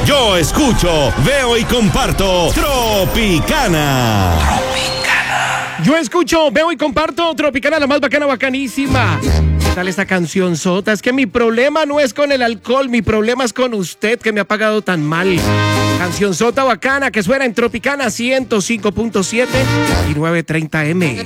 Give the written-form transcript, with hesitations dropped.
Yo escucho, veo y comparto Tropicana. Yo escucho, veo y comparto Tropicana, la más bacana, bacanísima. ¿Qué tal esta canción sota? Es que mi problema no es con el alcohol, mi problema es con usted que me ha pagado tan mal. Canción sota bacana que suena en Tropicana 105.7 y 930M.